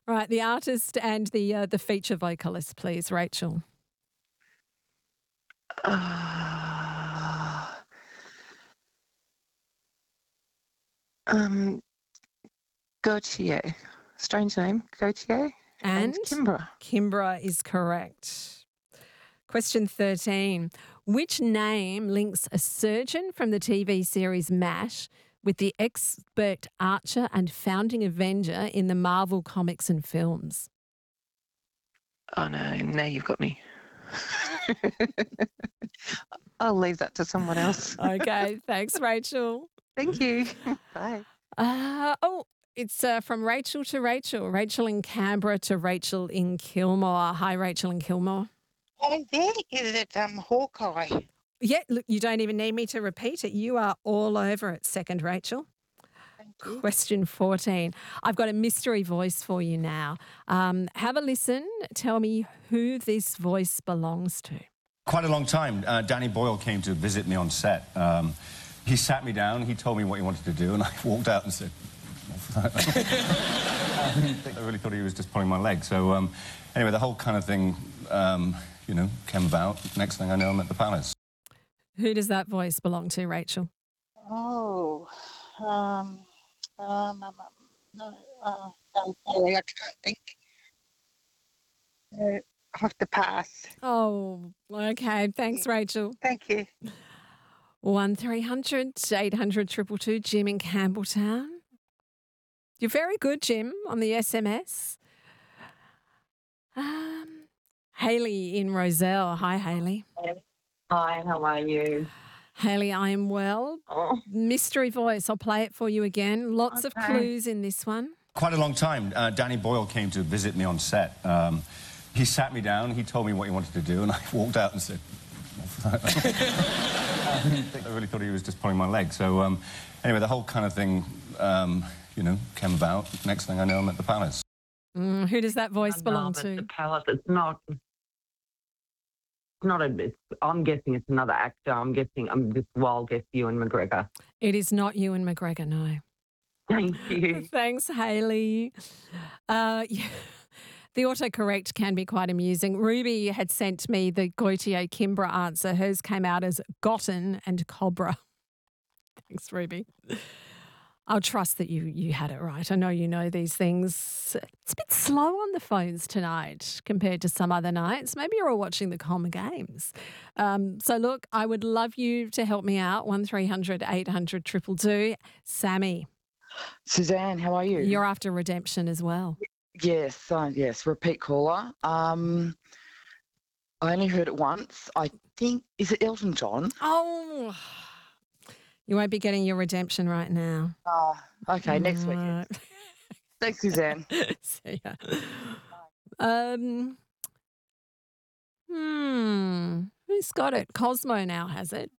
Right, the artist and the feature vocalist, please, Rachel. Uh, um, Gautier. Strange name. Gautier. And Kimbra. Kimbra is correct. Question 13. Which name links a surgeon from the TV series MASH with the expert archer and founding Avenger in the Marvel comics and films? Oh, no. Now you've got me. I'll leave that to someone else. Okay, thanks, Rachel. Thank you. Bye. It's from Rachel to Rachel. Rachel in Canberra to Rachel in Kilmore. Hi, Rachel in Kilmore. Oh, there is it, Hawkeye. Yeah, look, you don't even need me to repeat it. You are all over it, second Rachel. Thank you. Question 14. I've got a mystery voice for you now. Have a listen. Tell me who this voice belongs to. Quite a long time. Danny Boyle came to visit me on set. He sat me down, he told me what he wanted to do, and I walked out and said, I really thought he was just pulling my leg. So anyway, the whole kind of thing, came about. Next thing I know, I'm at the palace. Who does that voice belong to, Rachel? Oh, sorry, I can't think. I have to pass. Oh, okay. Thanks, Rachel. Thank you. 1300 800 222, Jim in Campbelltown. You're very good, Jim, on the SMS. Hayley in Roselle. Hi, Hayley. Hi, how are you? Hayley, I am well. Oh, Mystery voice. I'll play it for you again. Lots of Okay. clues in this one. Quite a long time. Danny Boyle came to visit me on set. He sat me down, he told me what he wanted to do, and I walked out and said, I really thought he was just pulling my leg. So anyway, the whole kind of thing, came about. Next thing I know, I'm at the palace. Who does that voice no, belong but to? The palace. It's not I'm guessing it's another actor. I'm this wild guess, Ewan McGregor. It is not Ewan McGregor, no. Thank you. Thanks, Hayley. Yeah, the autocorrect can be quite amusing. Ruby had sent me the Gautier Kimbra answer. Hers came out as Gotten and Cobra. Thanks, Ruby. I'll trust that you had it right. I know you know these things. It's a bit slow on the phones tonight compared to some other nights. Maybe you're all watching the Common Games. So look, I would love you to help me out. 1300 800 222. Sammy, Suzanne, how are you? you're after redemption as well. Yes, repeat caller. I only heard it once. I think, is it Elton John? Oh, you won't be getting your redemption right now. Okay, next week. Right. Thanks, Suzanne. See ya. Who's got it? Cosmo now has it.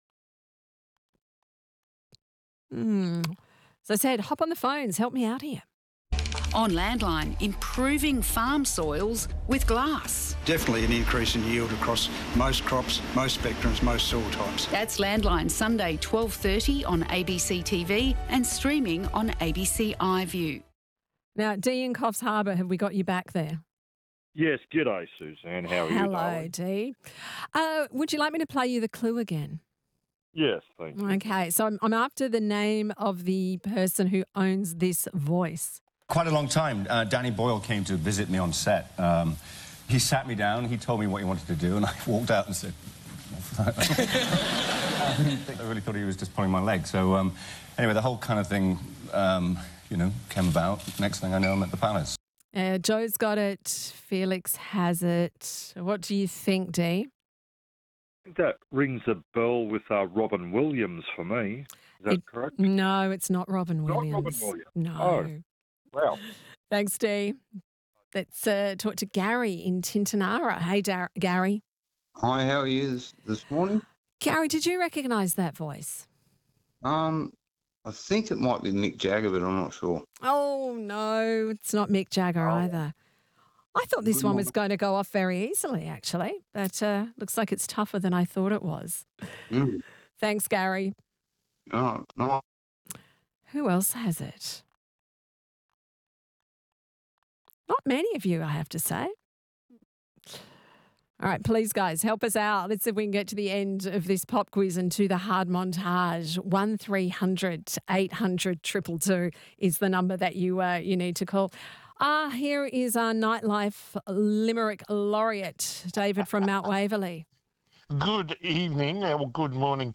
So I said, hop on the phones, help me out here. On Landline, improving farm soils with glass. Definitely an increase in yield across most crops, most spectrums, most soil types. That's Landline, Sunday 12:30 on ABC TV and streaming on ABC iView. Now, Dee in Coffs Harbour, have we got you back there? Yes, g'day, Suzanne. How are you, Hello, darling? Dee. Would you like me to play you the clue again? Yes, thank you. Okay, so I'm after the name of the person who owns this voice. Quite a long time. Danny Boyle came to visit me on set. He sat me down, he told me what he wanted to do, and I walked out and said, I really thought he was just pulling my leg. So anyway, the whole kind of thing, came about. Next thing I know, I'm at the palace. Joe's got it. Felix has it. What do you think, Dee? I think that rings a bell with Robin Williams for me. Is that correct? No, it's not Robin Not Williams. Robin Williams. No. Oh. Wow. Thanks, Dee. Let's talk to Gary in Tintinara. Hey, Gary. Hi, how are you this morning? Gary, did you recognise that voice? I think it might be Mick Jagger, but I'm not sure. Oh, no, it's not Mick Jagger either. I thought this one was going to go off very easily, actually, but looks like it's tougher than I thought it was. Mm. Thanks, Gary. Oh, no. Who else has it? Not many of you, I have to say. All right, please, guys, help us out. Let's see if we can get to the end of this pop quiz and to the hard montage. 1300 800 222 is the number that you need to call. Here is our nightlife limerick laureate, David from Mount Waverley. Good evening, or good morning